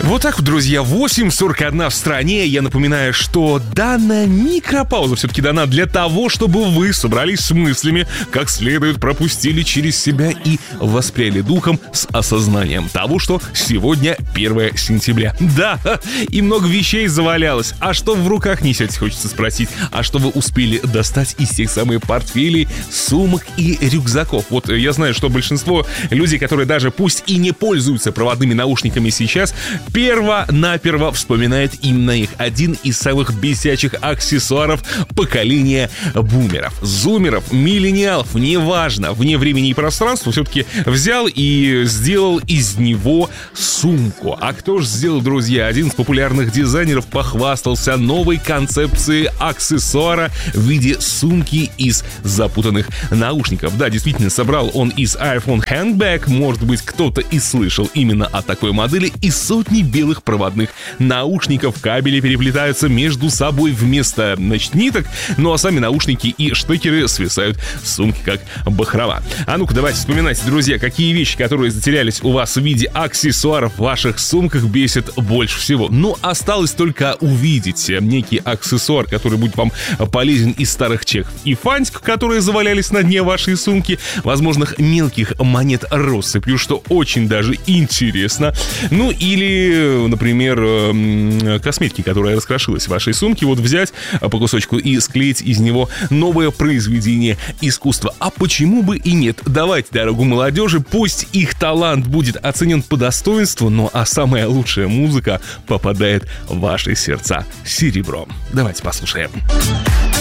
Вот так вот, друзья, 8:41 в стране. Я напоминаю, что данная микропауза все-таки дана для того, чтобы вы собрались с мыслями, как следует пропустили через себя и воспряли духом с осознанием того, что сегодня 1 сентября. Да, и много вещей завалялось. А что в руках несете, хочется спросить. А что вы успели достать из тех самых портфелей, сумок и рюкзаков? Вот я знаю, что большинство людей, которые даже пусть и не пользуются проводными наушниками сейчас, перво-наперво вспоминает именно их. Один из самых бесячих аксессуаров поколения бумеров, зумеров, миллениалов, неважно, вне времени и пространства, все-таки взял и сделал из него сумку. А кто же сделал, друзья? Один из популярных дизайнеров похвастался новой концепцией аксессуара в виде сумки из запутанных наушников. Да, действительно, собрал он из iPhone Handbag, может быть, кто-то и слышал именно о такой модели, и сотни белых проводных наушников. Кабели переплетаются между собой вместо, ниток, ну а сами наушники и штекеры свисают с сумки как бахрома. А ну-ка, давайте вспоминайте, друзья, какие вещи, которые затерялись у вас в виде аксессуаров в ваших сумках, бесит больше всего. Ну, осталось только увидеть некий аксессуар, который будет вам полезен из старых чеков и фантиков, которые завалялись на дне вашей сумки, возможных мелких монет россыпью, что очень даже интересно. Ну, или, например, косметики, которая раскрошилась в вашей сумке, вот взять по кусочку и склеить из него новое произведение искусства. А почему бы и нет? Давайте дорогу молодежи, пусть их талант будет оценен по достоинству, ну а самая лучшая музыка попадает в ваши сердца серебром. Давайте послушаем.